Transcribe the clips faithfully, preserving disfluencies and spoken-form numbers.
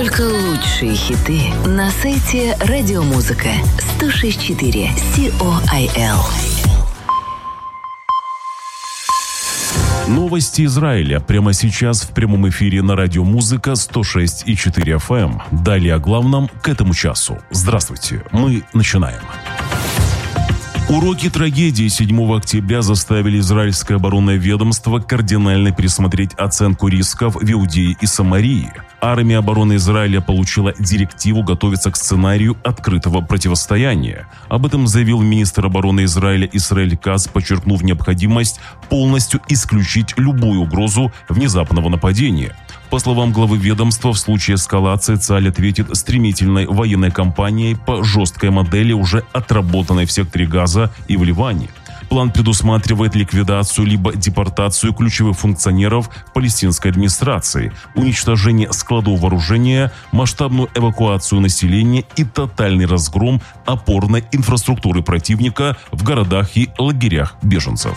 Только лучшие хиты на сайте Радиомузыка сто шесть четыре Сиол. Новости Израиля прямо сейчас в прямом эфире на Радиомузыка сто шесть и четыре эф эм. Далее о главном к этому часу. Здравствуйте, мы начинаем. Уроки трагедии седьмого октября заставили израильское оборонное ведомство кардинально пересмотреть оценку рисков в Иудее и Самарии. Армия обороны Израиля получила директиву готовиться к сценарию открытого противостояния. Об этом заявил министр обороны Израиля Исраэль Кац, подчеркнув необходимость полностью исключить любую угрозу внезапного нападения. По словам главы ведомства, в случае эскалации Цахаль ответит стремительной военной кампанией по жесткой модели, уже отработанной в секторе Газа и в Ливане. План предусматривает ликвидацию либо депортацию ключевых функционеров палестинской администрации, уничтожение складов вооружения, масштабную эвакуацию населения и тотальный разгром опорной инфраструктуры противника в городах и лагерях беженцев.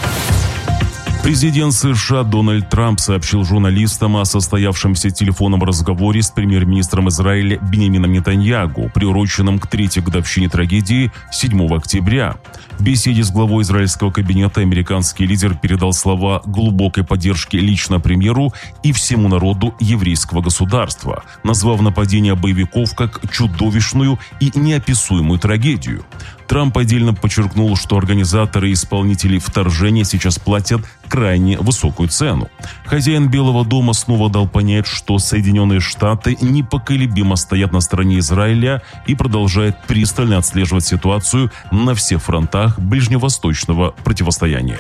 Президент США Дональд Трамп сообщил журналистам о состоявшемся телефонном разговоре с премьер-министром Израиля Биньямином Нетаньяху, приуроченном к третьей годовщине трагедии седьмого октября. В беседе с главой израильского кабинета американский лидер передал слова глубокой поддержки лично премьеру и всему народу еврейского государства, назвав нападение боевиков как чудовищную и неописуемую трагедию. Трамп отдельно подчеркнул, что организаторы и исполнители вторжения сейчас платят крайне высокую цену. Хозяин Белого дома снова дал понять, что Соединенные Штаты непоколебимо стоят на стороне Израиля и продолжают пристально отслеживать ситуацию на всех фронтах ближневосточного противостояния.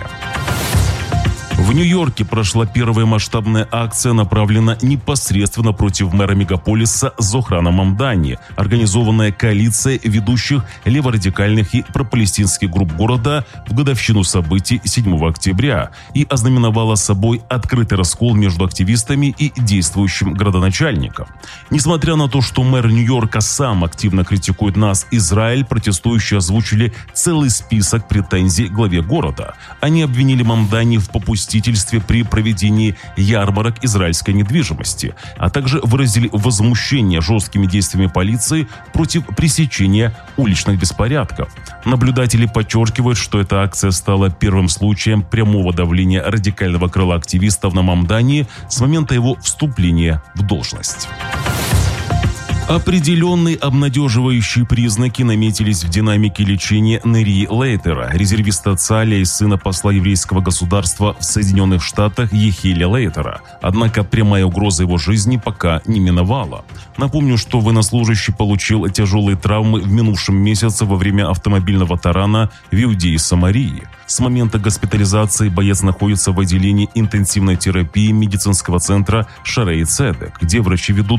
В Нью-Йорке прошла первая масштабная акция, направленная непосредственно против мэра мегаполиса Зохрана Мамдани, организованная коалицией ведущих леворадикальных и пропалестинских групп города в годовщину событий седьмого октября и ознаменовала собой открытый раскол между активистами и действующим градоначальником. Несмотря на то, что мэр Нью-Йорка сам активно критикует нас, Израиль, протестующие озвучили целый список претензий главе города. Они обвинили Мамдани в попустительстве при проведении ярмарок израильской недвижимости, а также выразили возмущение жесткими действиями полиции против пресечения уличных беспорядков. Наблюдатели подчеркивают, что эта акция стала первым случаем прямого давления радикального крыла активистов на Мамдани с момента его вступления в должность. Определенные обнадеживающие признаки наметились в динамике лечения Нерии Лейтера, резервиста Цахаля и сына посла еврейского государства в Соединенных Штатах Ехиля Лейтера. Однако прямая угроза его жизни пока не миновала. Напомню, что военнослужащий получил тяжелые травмы в минувшем месяце во время автомобильного тарана в Иудее и Самарии. С момента госпитализации боец находится в отделении интенсивной терапии медицинского центра Шарей Цедек, где врачи ведут